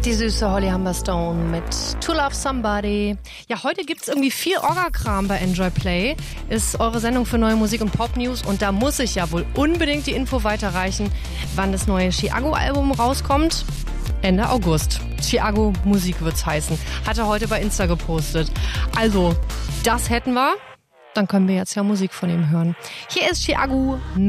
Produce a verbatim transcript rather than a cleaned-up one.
Die süße Holly Humberstone mit To Love Somebody. Ja, heute gibt's irgendwie viel Orga-Kram bei Enjoy Play. Ist eure Sendung für neue Musik und Pop-News. Und da muss ich ja wohl unbedingt die Info weiterreichen, wann das neue Chiago-Album rauskommt. Ende August. Chiago Musik wird's heißen. Hat er heute bei Insta gepostet. Also, das hätten wir. Dann können wir jetzt ja Musik von ihm hören. Hier ist Chiago